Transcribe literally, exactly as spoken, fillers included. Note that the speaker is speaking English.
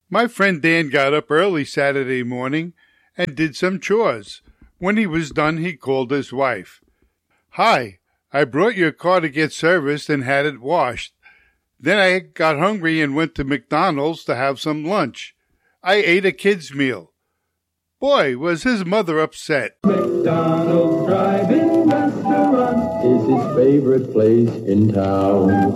My friend Dan got up early Saturday morning and did some chores. When he was done, he called his wife. "Hi, I brought your car to get serviced and had it washed. Then I got hungry and went to McDonald's to have some lunch. I ate a kid's meal." Boy, was his mother upset. McDonald's drive-in restaurant is his favorite place in town.